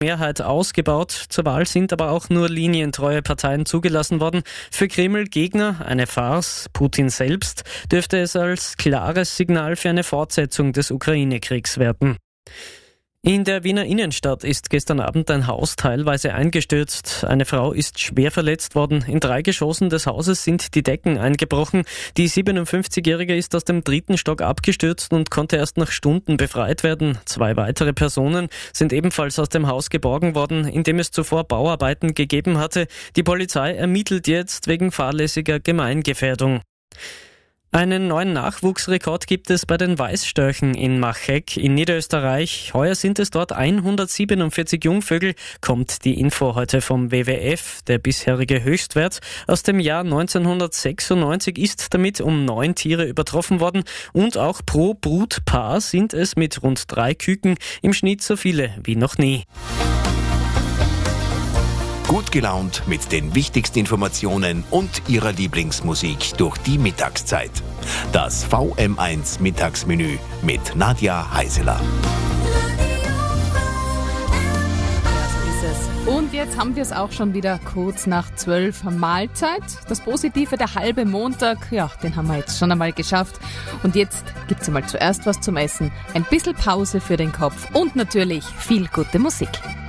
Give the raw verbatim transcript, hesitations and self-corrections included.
Mehrheit ausgebaut. Zur Wahl sind aber auch nur linientreue Parteien zugelassen worden. Für Kreml-Gegner eine Farce. Putin selbst dürfte es als klares Signal für eine Fortsetzung des Ukraine-Kriegs werten. In der Wiener Innenstadt ist gestern Abend ein Haus teilweise eingestürzt. Eine Frau ist schwer verletzt worden. In drei Geschossen des Hauses sind die Decken eingebrochen. Die siebenundfünfzigjährige ist aus dem dritten Stock abgestürzt und konnte erst nach Stunden befreit werden. Zwei weitere Personen sind ebenfalls aus dem Haus geborgen worden, in dem es zuvor Bauarbeiten gegeben hatte. Die Polizei ermittelt jetzt wegen fahrlässiger Gemeingefährdung. Einen neuen Nachwuchsrekord gibt es bei den Weißstörchen in Machegg in Niederösterreich. Heuer sind es dort hundertsiebenundvierzig Jungvögel, kommt die Info heute vom W W F. Der bisherige Höchstwert aus dem Jahr neunzehnhundertsechsundneunzig ist damit um neun Tiere übertroffen worden und auch pro Brutpaar sind es mit rund drei Küken im Schnitt so viele wie noch nie. Gut gelaunt mit den wichtigsten Informationen und Ihrer Lieblingsmusik durch die Mittagszeit. Das V M eins Mittagsmenü mit Nadja Heiseler. Und jetzt haben wir es auch schon wieder kurz nach zwölf Mahlzeit. Das Positive, der halbe Montag, ja, den haben wir jetzt schon einmal geschafft. Und jetzt gibt's einmal zuerst was zum Essen, ein bisschen Pause für den Kopf und natürlich viel gute Musik.